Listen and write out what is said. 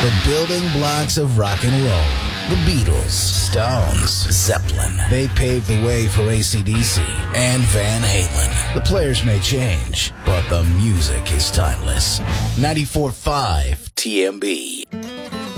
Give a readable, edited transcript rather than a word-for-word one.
The building blocks of rock and roll. The Beatles, Stones, Zeppelin. They paved the way for AC/DC and Van Halen. The players may change, but the music is timeless. 94.5 TMB.